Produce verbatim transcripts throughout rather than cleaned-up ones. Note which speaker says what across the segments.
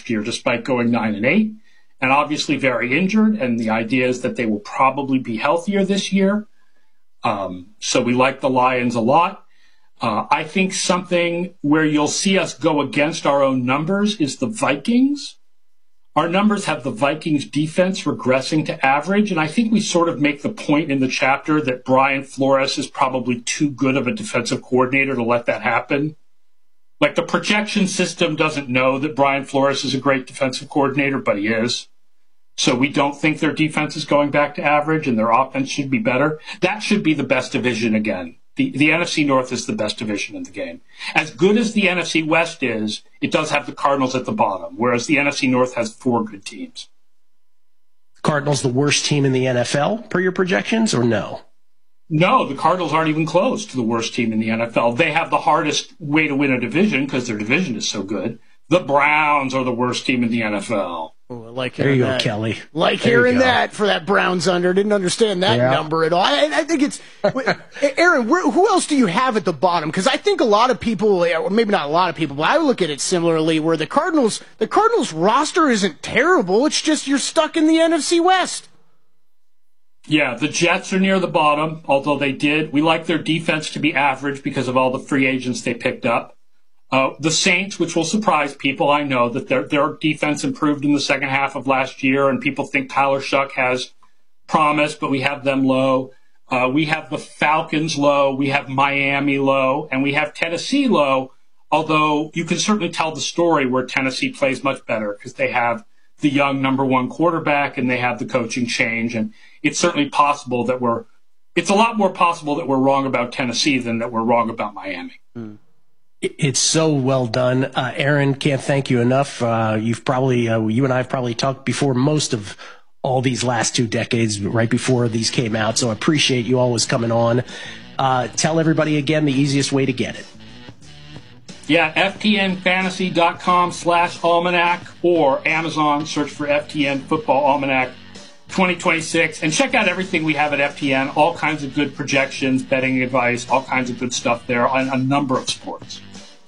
Speaker 1: year, despite going nine and eight, and obviously very injured. And the idea is that they will probably be healthier this year. Um, so we like the Lions a lot. Uh, I think something where you'll see us go against our own numbers is the Vikings. Our numbers have the Vikings defense regressing to average, and I think we sort of make the point in the chapter that Brian Flores is probably too good of a defensive coordinator to let that happen. Like, the projection system doesn't know that Brian Flores is a great defensive coordinator, but he is. So we don't think their defense is going back to average and their offense should be better. That should be the best division again. The, the N F C North is the best division in the game. As good as the N F C West is, it does have the Cardinals at the bottom, whereas the N F C North has four good teams.
Speaker 2: Cardinals the worst team in the N F L per your projections, or no?
Speaker 1: No, the Cardinals aren't even close to the worst team in the N F L. They have the hardest way to win a division because their division is so good. The Browns are the worst team in the N F L.
Speaker 3: Oh, I like
Speaker 2: there you
Speaker 3: that.
Speaker 2: go, Kelly.
Speaker 3: Like
Speaker 2: there
Speaker 3: hearing that for that Browns under. Didn't understand that
Speaker 2: yeah.
Speaker 3: number at all. I, I think it's Aaron. Where, who else do you have at the bottom? Because I think a lot of people, or maybe not a lot of people, but I look at it similarly. Where the Cardinals, the Cardinals roster isn't terrible. It's just you're stuck in the N F C West.
Speaker 1: Yeah, the Jets are near the bottom, although they did. We like their defense to be average because of all the free agents they picked up. Uh, the Saints, which will surprise people, I know that their their defense improved in the second half of last year, and people think Tyler Shuck has promise, but we have them low. Uh, we have the Falcons low, we have Miami low, and we have Tennessee low, although you can certainly tell the story where Tennessee plays much better because they have the young number one quarterback and they have the coaching change, and it's certainly possible that we're – it's a lot more possible that we're wrong about Tennessee than that we're wrong about Miami.
Speaker 2: Mm. It's so well done. Uh, Aaron, can't thank you enough. Uh, you've probably, uh, you and I have probably talked before most of all these last two decades, right before these came out. So I appreciate you always coming on. Uh, tell everybody again the easiest way to get it.
Speaker 1: Yeah, ftnfantasy.com slash almanac or Amazon, search for F T N Football Almanac twenty twenty-six, and check out everything we have at F T N, all kinds of good projections, betting advice, all kinds of good stuff there on a number of sports.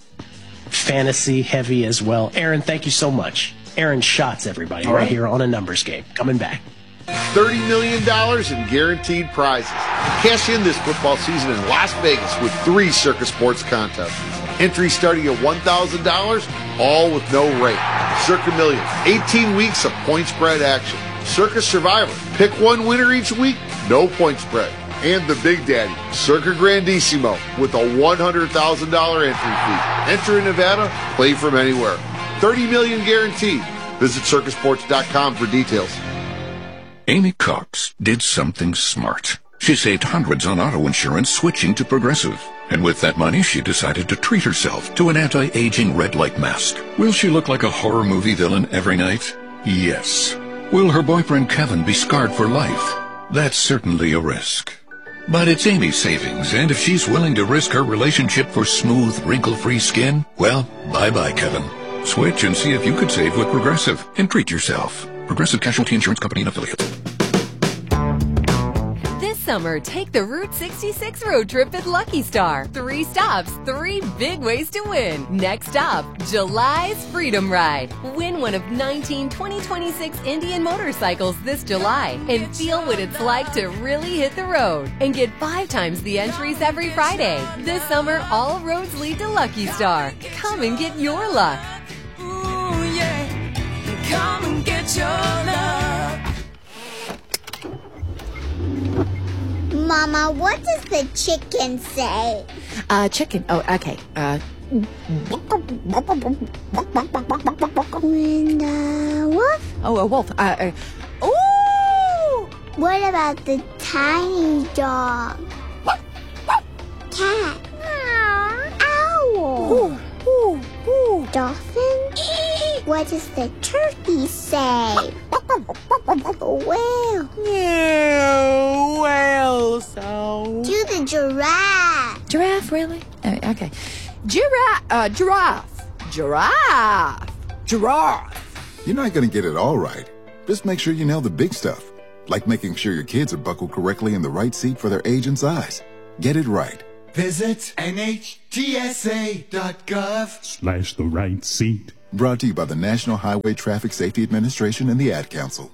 Speaker 2: Fantasy heavy as well. Aaron, thank you so much. Aaron Schatz, everybody,
Speaker 1: all
Speaker 2: right.
Speaker 1: right
Speaker 2: here on A Numbers Game. Coming back.
Speaker 4: thirty million dollars in guaranteed prizes. Cash in this football season in Las Vegas with three Circus Sports contests. Entry starting at one thousand dollars, all with no rate. Circa Millions, eighteen weeks of point spread action. Circus Survivor, pick one winner each week, no point spread. And the Big Daddy, Circa Grandissimo, with a one hundred thousand dollars entry fee. Enter in Nevada, play from anywhere. thirty million dollars guaranteed. Visit circus sports dot com for details.
Speaker 5: Amy Cox did something smart. She saved hundreds on auto insurance switching to Progressive. And with that money, she decided to treat herself to an anti-aging red light mask. Will she look like a horror movie villain every night? Yes. Will her boyfriend Kevin be scarred for life? That's certainly a risk. But it's Amy's savings, and if she's willing to risk her relationship for smooth, wrinkle-free skin, well, bye-bye, Kevin. Switch and see if you could save with Progressive and treat yourself. Progressive Casualty Insurance Company and Affiliates.
Speaker 6: This summer, take the Route sixty-six road trip at Lucky Star. Three stops, three big ways to win. Next stop, July's Freedom Ride. Win one of nineteen twenty twenty-six Indian motorcycles this July and feel what it's like to really hit the road. And get five times the entries every Friday. This summer, all roads lead to Lucky Star. Come and get your luck.
Speaker 7: Ooh, yeah. Come and get your luck.
Speaker 8: Mama, what does the chicken say?
Speaker 9: Uh, chicken. Oh, okay. Uh.
Speaker 8: And, uh, wolf?
Speaker 9: Oh, a wolf. Uh, uh, ooh!
Speaker 8: What about the tiny dog? Cat? Owl?
Speaker 9: Ooh, ooh, ooh.
Speaker 8: Dolphin? What does the turkey say? Whale?
Speaker 9: Yeah, whale sound.
Speaker 8: Do the giraffe.
Speaker 9: Giraffe, really? Uh, okay. Giraffe, uh, giraffe, giraffe, giraffe.
Speaker 10: You're not going to get it all right. Just make sure you nail the big stuff, like making sure your kids are buckled correctly in the right seat for their age and size. Get it right.
Speaker 11: Visit N H T S A dot gov
Speaker 12: slash the right seat.
Speaker 10: Brought to you by the National Highway Traffic Safety Administration and the Ad Council.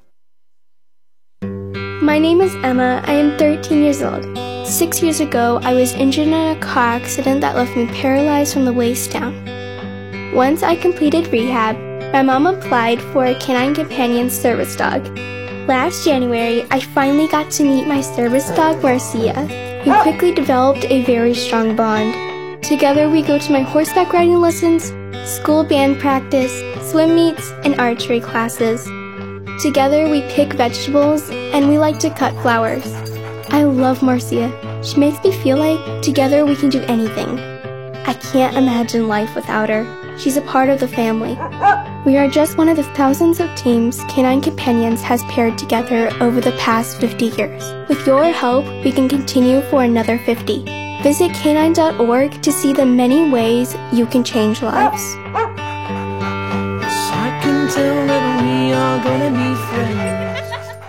Speaker 8: My name is Emma. I am thirteen years old. Six years ago, I was injured in a car accident that left me paralyzed from the waist down. Once I completed rehab, my mom applied for a Canine Companion service dog. Last January, I finally got to meet my service dog, Marcia. We quickly developed a very strong bond. Together, we go to my horseback riding lessons, school band practice, swim meets, and archery classes. Together, we pick vegetables, and we like to cut flowers. I love Marcia. She makes me feel like together we can do anything. I can't imagine life without her. She's a part of the family. We are just one of the thousands of teams Canine Companions has paired together over the past fifty years. With your help, we can continue for another fifty. Visit canine dot org to see the many ways you can change lives.
Speaker 7: I can tell that we are gonna be friends.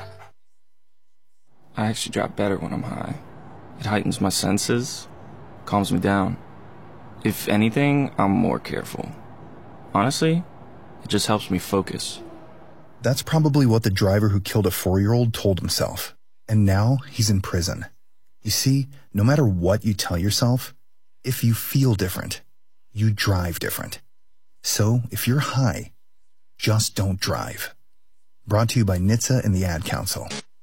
Speaker 11: I actually drop better when I'm high. It heightens my senses, calms me down. If anything, I'm more careful. Honestly, it just helps me focus.
Speaker 12: That's probably what the driver who killed a four-year-old told himself. And now he's in prison. You see, no matter what you tell yourself, if you feel different, you drive different. So if you're high, just don't drive. Brought to you by N H T S A and the Ad Council.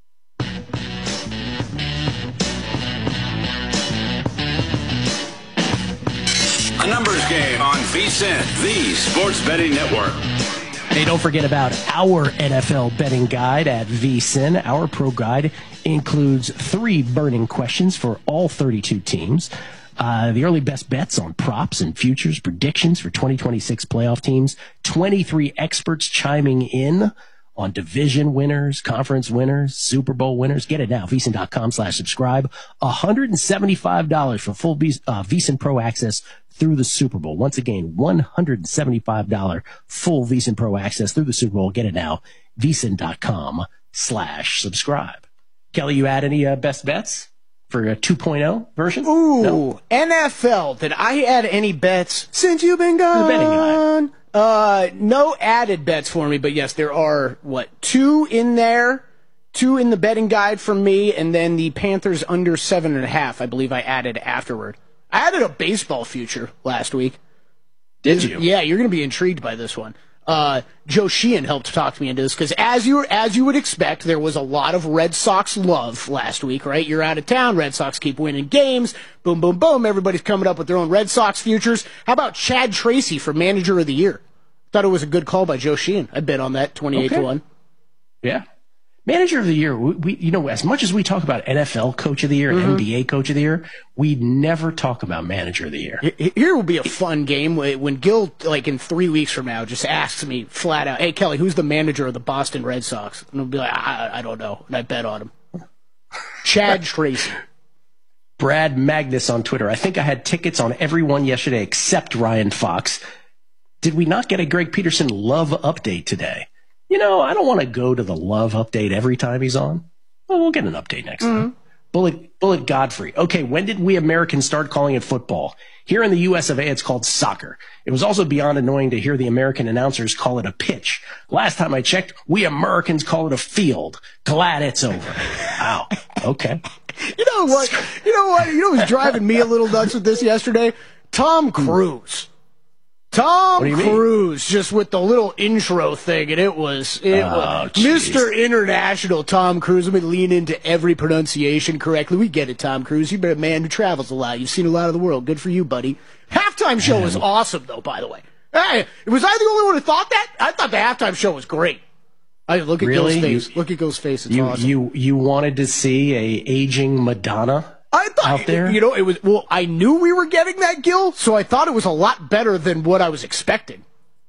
Speaker 13: A numbers game on VSiN, the Sports Betting Network.
Speaker 2: Hey, don't forget about our N F L betting guide at VSiN. Our pro guide includes three burning questions for all thirty-two teams. Uh, the early best bets on props and futures, predictions for twenty twenty-six playoff teams, twenty-three experts chiming in on division winners, conference winners, Super Bowl winners. Get it now, VSiN.com slash subscribe. one hundred seventy-five dollars for full v- uh, VSiN Pro access through the Super Bowl. Once again, one hundred seventy-five dollars full VSiN Pro access through the Super Bowl. Get it now, VSiN.com slash subscribe. Kelly, you add any uh, best bets for a two point oh version?
Speaker 3: Ooh,
Speaker 2: no?
Speaker 3: N F L. Did I add any bets since you've been gone?
Speaker 2: The betting guide.
Speaker 3: Uh, no added bets for me, but yes, there are, what, two in there? Two in the betting guide from me, and then the Panthers under seven and a half, I believe I added afterward. I added a baseball future last week.
Speaker 2: Did you?
Speaker 3: Yeah, you're going to be intrigued by this one. Uh, Joe Sheehan helped talk me into this, because as you as you would expect, there was a lot of Red Sox love last week, right? You're out of town, Red Sox keep winning games, boom, boom, boom, everybody's coming up with their own Red Sox futures. How about Chad Tracy for Manager of the Year? Thought it was a good call by Joe Sheehan. I bet on that, twenty-eight to one.
Speaker 2: Yeah. Manager of the Year, we, we, you know, as much as we talk about N F L Coach of the Year and
Speaker 3: Mm-hmm.
Speaker 2: N B A Coach of the Year, we never talk about Manager of the Year.
Speaker 3: Here will be a fun game when Gil, like in three weeks from now, just asks me flat out, hey, Kelly, who's the manager of the Boston Red Sox? And I'll be like, I, I don't know. And I bet on him. Chad Tracy.
Speaker 2: Brad Magnus on Twitter. I think I had tickets on everyone yesterday except Ryan Fox. Did we not get a Greg Peterson love update today? You know, I don't want to go to the love update every time he's on. Well, we'll get an update next
Speaker 3: Mm-hmm.
Speaker 2: time. Bullet, Bullet Godfrey. Okay, when did we Americans start calling it football? Here in the U S of A, it's called soccer. It was also beyond annoying to hear the American announcers call it a pitch. Last time I checked, we Americans call it a field. Glad it's over. Wow. Okay.
Speaker 3: You know what? You know what? You know what was driving me a little nuts with this yesterday? Tom Cruise. Tom
Speaker 2: What do you mean?
Speaker 3: Cruise, just with the little intro thing, and it was it
Speaker 2: Oh,
Speaker 3: was
Speaker 2: jeez.
Speaker 3: Mister International Tom Cruise. Let me lean into every pronunciation correctly. We get it, Tom Cruise. You've been a man who travels a lot. You've seen a lot of the world. Good for you, buddy. Halftime show was awesome, though. By the way, hey, was I the only one who thought that? I thought the halftime show was great. I look at
Speaker 2: Really?
Speaker 3: Gil's face.
Speaker 2: You-
Speaker 3: look at Gil's face. It's
Speaker 2: You,
Speaker 3: awesome.
Speaker 2: you, you wanted to see a aging Madonna?
Speaker 3: I thought,
Speaker 2: out there?
Speaker 3: you know, it was, well, I knew we were getting that, Gil, so I thought it was a lot better than what I was expecting.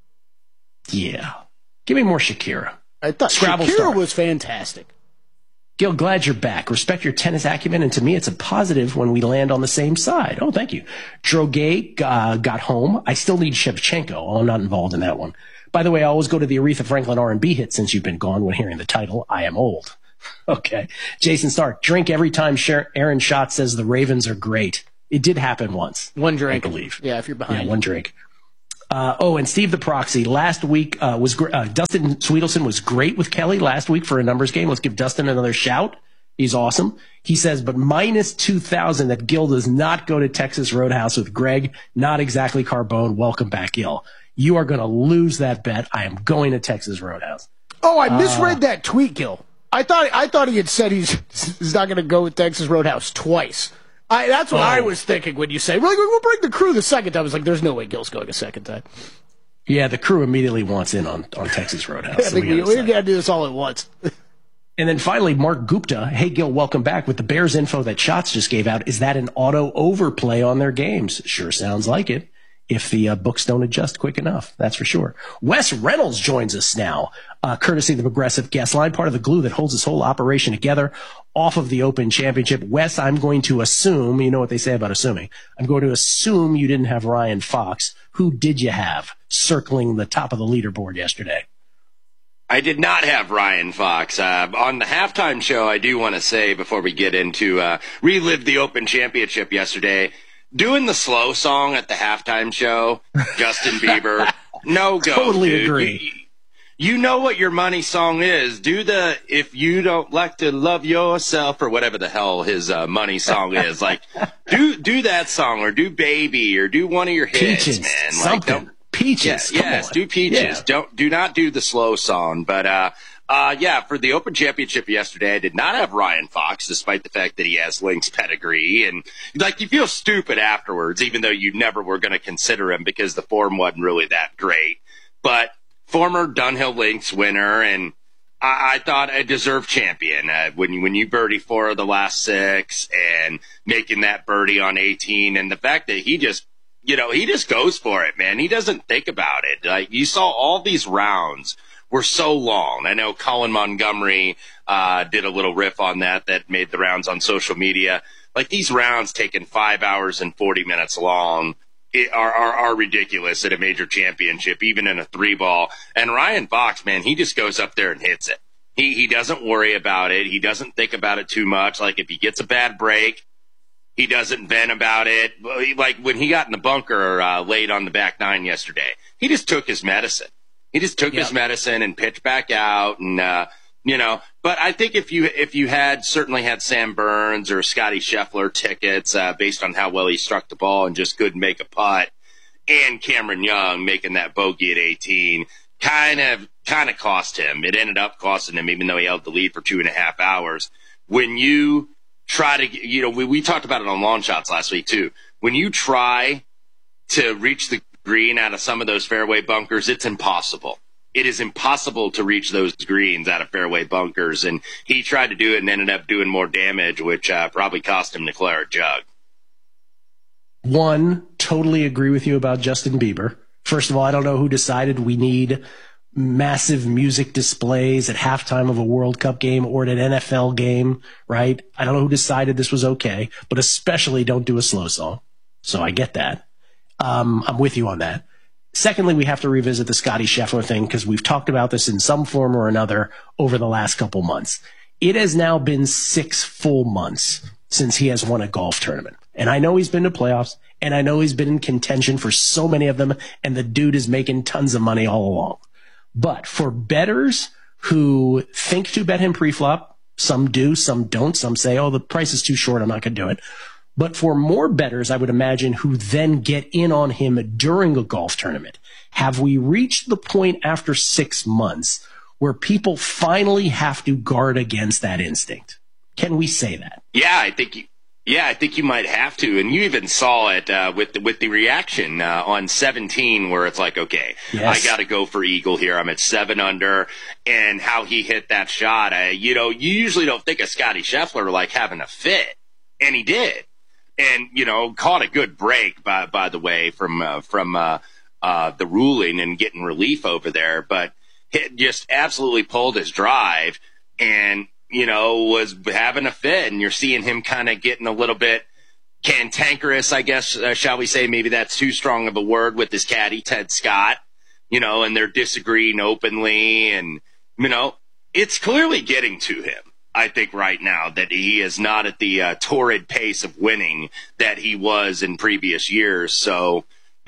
Speaker 2: Yeah. Give me more Shakira.
Speaker 3: I thought
Speaker 2: Scrabble
Speaker 3: Shakira
Speaker 2: star.
Speaker 3: was fantastic.
Speaker 2: Gil, glad you're back. Respect your tennis acumen, and to me, it's a positive when we land on the same side. Oh, thank you. Drogay uh, got home. I still need Shevchenko. Oh, I'm not involved in that one. By the way, I always go to the Aretha Franklin R and B hit since you've been gone when hearing the title, I Am Old. Okay. Jason Stark, drink every time Sher- Aaron Schatz says the Ravens are great. It did happen once.
Speaker 3: One drink.
Speaker 2: I believe.
Speaker 3: Yeah, if you're behind.
Speaker 2: Yeah, one drink. Uh, oh, and Steve the Proxy. Last week uh, was gr- uh, Dustin Sweetelson was great with Kelly last week for a numbers game. Let's give Dustin another shout. He's awesome. He says, but minus two thousand that Gil does not go to Texas Roadhouse with Greg. Not exactly Carbone. Welcome back, Gil. You are going to lose that bet. I am going to Texas Roadhouse.
Speaker 3: Oh, I misread uh, that tweet, Gil. I thought I thought he had said he's he's not going to go with Texas Roadhouse twice. I, that's what oh. I was thinking when you say, well, we'll bring the crew the second time. I was like, there's no way Gil's going a second time.
Speaker 2: Yeah, the crew immediately wants in on, on Texas Roadhouse.
Speaker 3: Yeah, so we we got to do this all at once.
Speaker 2: And then finally, Mark Gupta. Hey, Gil, welcome back. With the Bears info that Shots just gave out, is that an auto overplay on their games? Sure sounds like it. If the uh, books don't adjust quick enough, that's for sure. Wes Reynolds joins us now, uh, courtesy of the Progressive Guest Line, part of the glue that holds this whole operation together off of the Open Championship. Wes, I'm going to assume, you know what they say about assuming, I'm going to assume you didn't have Ryan Fox. Who did you have circling the top of the leaderboard yesterday?
Speaker 14: I did not have Ryan Fox. Uh, on the halftime show, I do want to say, before we get into uh, relive the Open Championship yesterday, doing the slow song at the halftime show, Justin Bieber, no go.
Speaker 2: Totally
Speaker 14: dude.
Speaker 2: agree.
Speaker 14: You, you know what your money song is. Do the If You Don't Like to Love Yourself, or whatever the hell his uh, money song is. Like, do do that song, or do Baby, or do one of your hits,
Speaker 2: Peaches,
Speaker 14: man.
Speaker 2: something.
Speaker 14: Like,
Speaker 2: Peaches.
Speaker 14: Yeah, yes,
Speaker 2: on.
Speaker 14: do Peaches.
Speaker 2: Yeah.
Speaker 14: Don't do not do the slow song. But uh, uh, yeah, for the Open Championship yesterday, I did not have Ryan Fox, despite the fact that he has Link's pedigree, and like you feel stupid afterwards, even though you never were going to consider him because the form wasn't really that great. But former Dunhill Links winner, and I, I thought a deserved champion uh, when you, when you birdie four of the last six and making that birdie on eighteen, and the fact that he just. You know, he just goes for it, man. He doesn't think about it. Like, you saw all these rounds were so long. I know Colin Montgomery uh, did a little riff on that that made the rounds on social media. Like, these rounds taking five hours and forty minutes long it, are, are, are ridiculous at a major championship, even in a three ball. And Ryan Fox, man, he just goes up there and hits it. He, he doesn't worry about it. He doesn't think about it too much. Like, if he gets a bad break, he doesn't vent about it. Like when he got in the bunker uh, late on the back nine yesterday, he just took his medicine. He just took yep. his medicine and pitched back out. And, uh, you know, but I think if you if you had certainly had Sam Burns or Scotty Scheffler tickets uh, based on how well he struck the ball and just couldn't make a putt, and Cameron Young making that bogey at eighteen, kind of kind of cost him. It ended up costing him, even though he held the lead for two and a half hours. When you try to, you know, we, we talked about it on Long Shots last week too. When you try to reach the green out of some of those fairway bunkers, it's impossible. It is impossible to reach those greens out of fairway bunkers. And he tried to do it and ended up doing more damage, which uh, probably cost him the claret jug.
Speaker 2: One, totally agree with you about Justin Bieber. First of all, I don't know who decided we need massive music displays at halftime of a World Cup game or at an N F L game, right? I don't know who decided this was okay, but especially don't do a slow song. So I get that. Um, I'm with you on that. Secondly, we have to revisit the Scotty Scheffler thing because we've talked about this in some form or another over the last couple months. It has now been six full months since he has won a golf tournament. And I know he's been to playoffs, and I know he's been in contention for so many of them, and the dude is making tons of money all along. But for bettors who think to bet him pre-flop, some do, some don't. Some say, oh, the price is too short, I'm not going to do it. But for more bettors, I would imagine, who then get in on him during a golf tournament, have we reached the point after six months where people finally have to guard against that instinct? Can we say that?
Speaker 14: Yeah, I think you, yeah, I think you might have to. And you even saw it uh, with the, with the reaction uh, on seventeen, where it's like, okay, yes. I got to go for eagle here. I'm at seven under, and how he hit that shot. I, you know, you usually don't think of Scotty Scheffler like having a fit, and he did. And, you know, caught a good break, by by the way, from uh, from uh, uh, the ruling and getting relief over there. But hit, just absolutely pulled his drive and, you know, was having a fit. And you're seeing him kind of getting a little bit cantankerous, I guess, uh, shall we say. Maybe that's too strong of a word, with his caddy, Ted Scott, you know, and they're disagreeing openly. And, you know, it's clearly getting to him. I think right now that he is not at the uh, torrid pace of winning that he was in previous years. So, you know,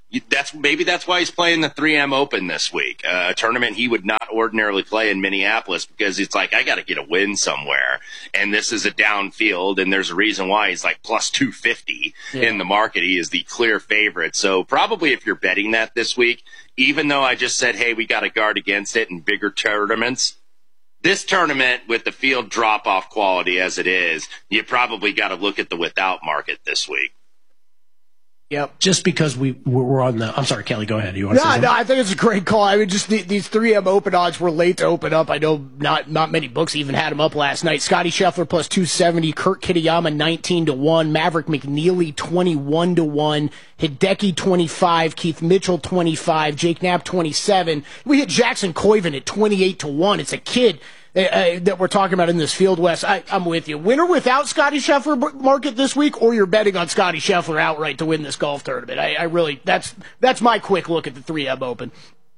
Speaker 14: that's maybe that's why he's playing the three M Open this week, uh, a tournament he would not ordinarily play in Minneapolis, because it's like, I got to get a win somewhere, and this is a downfield, and there's a reason why he's like plus two fifty yeah. in the market. He is the clear favorite. So probably if you're betting that this week, even though I just said, hey, we got to guard against it in bigger tournaments, this tournament with the field drop-off quality as it is, you probably got to look at the without market this week.
Speaker 2: Yep. Just because we we're on the, I'm sorry, Kelly, go ahead. You want to
Speaker 3: no,
Speaker 2: say
Speaker 3: no, I think it's a great call. I mean, just the, these three M Open odds were late to open up. I know not not many books even had them up last night. Scotty Scheffler plus two seventy, Kurt Kitayama nineteen to one, Maverick McNeely twenty-one to one, Hideki twenty-five, Keith Mitchell twenty-five, Jake Knapp twenty-seven. We hit Jackson Koiven at twenty-eight to one. It's a kid Uh, that we're talking about in this field, Wes. I, I'm with you. Winner without Scotty Scheffler market this week, or you're betting on Scotty Scheffler outright to win this golf tournament. I, I really, that's that's my quick look at the three M Open.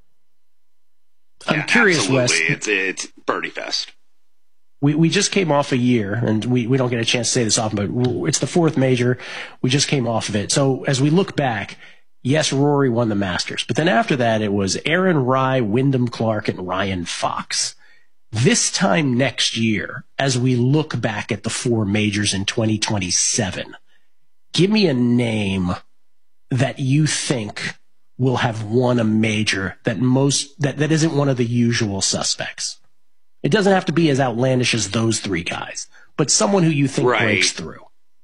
Speaker 2: I'm
Speaker 14: yeah,
Speaker 2: curious,
Speaker 14: absolutely.
Speaker 2: Wes.
Speaker 14: It's it's birdie fest.
Speaker 2: We we just came off a year, and we, we don't get a chance to say this often, but it's the fourth major. We just came off of it. So as we look back, yes, Rory won the Masters, but then after that, it was Aaron Rai, Wyndham Clark, and Ryan Fox. This time next year, as we look back at the four majors in twenty twenty-seven, give me a name that you think will have won a major that most that, that isn't one of the usual suspects. It doesn't have to be as outlandish as those three guys, but someone who you think
Speaker 14: right.
Speaker 2: breaks through.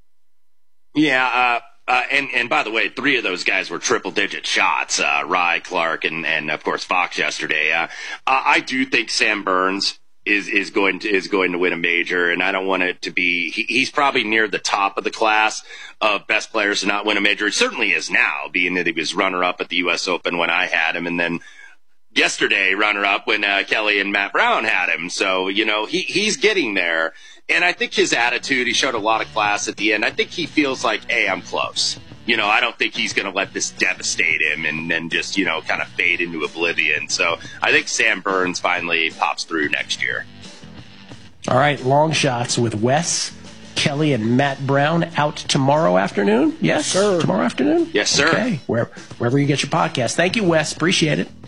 Speaker 14: Yeah, uh, uh, and, and by the way, three of those guys were triple-digit shots, uh, Rye, Clark, and, and, of course, Fox yesterday. Uh, uh, I do think Sam Burns is, is going to is going to win a major, and I don't want it to be he, – he's probably near the top of the class of best players to not win a major. He certainly is now, being that he was runner-up at the U S Open when I had him, and then yesterday runner-up when uh, Kelly and Matt Brown had him. So, you know, he he's getting there. And I think his attitude, he showed a lot of class at the end. I think he feels like, hey, I'm close. You know, I don't think he's going to let this devastate him and then just, you know, kind of fade into oblivion. So I think Sam Burns finally pops through next year.
Speaker 2: All right, long shots with Wes, Kelly, and Matt Brown out tomorrow afternoon. Yes, sir. Tomorrow afternoon?
Speaker 14: Yes, sir.
Speaker 2: Okay, Where, wherever you get your podcast. Thank you, Wes. Appreciate it.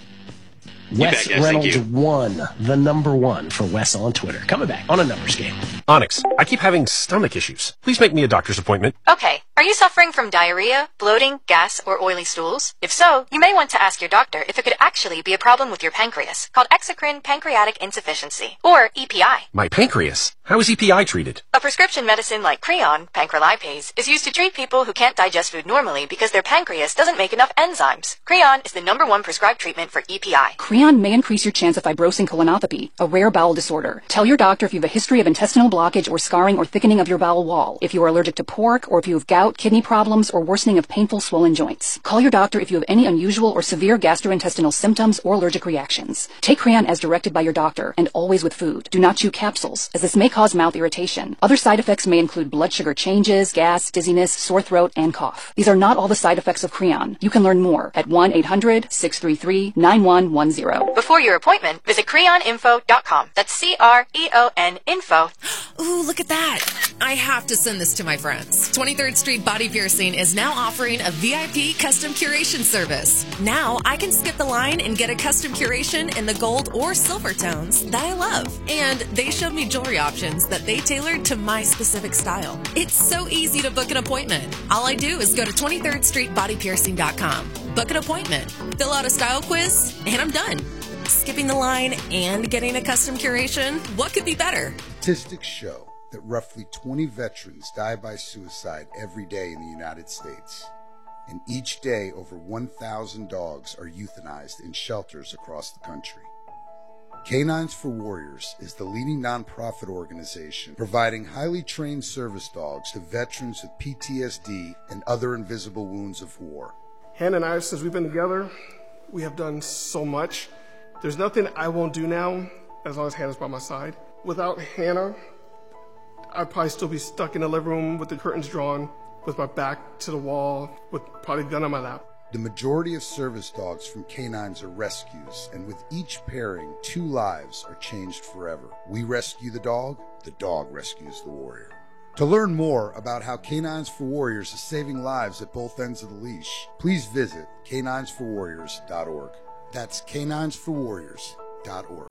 Speaker 2: Wes
Speaker 14: bet, guys.
Speaker 2: Reynolds one, the number one for Wes on Twitter. Coming back on a numbers game.
Speaker 15: Onyx, I keep having stomach issues. Please make me a doctor's appointment.
Speaker 16: Okay. Are you suffering from diarrhea, bloating, gas, or oily stools? If so, you may want to ask your doctor if it could actually be a problem with your pancreas, called exocrine pancreatic insufficiency, or E P I.
Speaker 15: My pancreas? How is E P I treated?
Speaker 16: A prescription medicine like Creon, pancrelipase, is used to treat people who can't digest food normally because their pancreas doesn't make enough enzymes. Creon is the number one prescribed treatment for E P I.
Speaker 17: Creon may increase your chance of fibrosing colonopathy, a rare bowel disorder. Tell your doctor if you have a history of intestinal blockage or scarring or thickening of your bowel wall, if you are allergic to pork, or if you have gout, kidney problems, or worsening of painful swollen joints. Call your doctor if you have any unusual or severe gastrointestinal symptoms or allergic reactions. Take Creon as directed by your doctor, and always with food. Do not chew capsules, as this may cause mouth irritation. Other side effects may include blood sugar changes, gas, dizziness, sore throat, and cough. These are not all the side effects of Creon. You can learn more at one eight hundred six three three nine one one zero.
Speaker 16: Before your appointment, visit creon info dot com. That's C R E O N info.
Speaker 18: Ooh, look at that. I have to send this to my friends. twenty-third Street Body Piercing is now offering a V I P custom curation service. Now I can skip the line and get a custom curation in the gold or silver tones that I love. And they showed me jewelry options that they tailored to my specific style. It's so easy to book an appointment. All I do is go to twenty-third street body piercing dot com, book an appointment, fill out a style quiz, and I'm done. Skipping the line and getting a custom curation, what could be better?
Speaker 19: Statistics show that roughly twenty veterans die by suicide every day in the United States. And each day, over one thousand dogs are euthanized in shelters across the country. Canines for Warriors is the leading nonprofit organization providing highly trained service dogs to veterans with P T S D and other invisible wounds of war.
Speaker 20: Hannah and I, since we've been together, we have done so much. There's nothing I won't do now as long as Hannah's by my side. Without Hannah, I'd probably still be stuck in the living room with the curtains drawn, with my back to the wall, with probably a gun on my lap.
Speaker 19: The majority of service dogs from canines are rescues, and with each pairing, two lives are changed forever. We rescue the dog, the dog rescues the warrior. To learn more about how Canines for Warriors is saving lives at both ends of the leash, please visit canines for warriors dot org. That's canines for warriors dot org.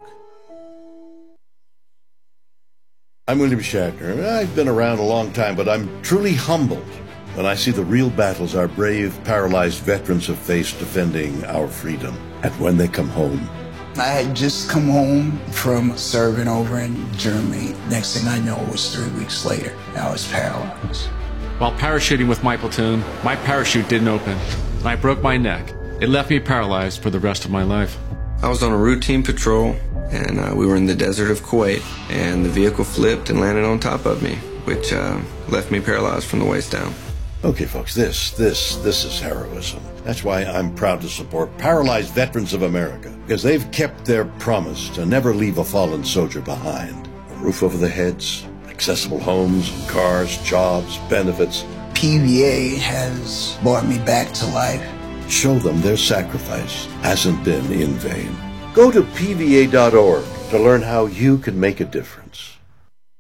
Speaker 21: I'm William Shatner. I've been around a long time, but I'm truly humbled when I see the real battles our brave, paralyzed veterans have faced defending our freedom. And when they come home,
Speaker 22: I had just come home from serving over in Germany. Next thing I know, it was three weeks later. I was paralyzed.
Speaker 23: While parachuting with my platoon, my parachute didn't open, and I broke my neck. It left me paralyzed for the rest of my life.
Speaker 24: I was on a routine patrol, and uh, we were in the desert of Kuwait, and the vehicle flipped and landed on top of me, which uh, left me paralyzed from the waist down.
Speaker 21: okay, folks, this, this, this is heroism. That's why I'm proud to support Paralyzed Veterans of America, because they've kept their promise to never leave a fallen soldier behind. A roof over their heads, accessible homes, cars, jobs, benefits.
Speaker 22: P V A has brought me back to life.
Speaker 21: Show them their sacrifice hasn't been in vain. Go to P V A dot org to learn how you can make a difference.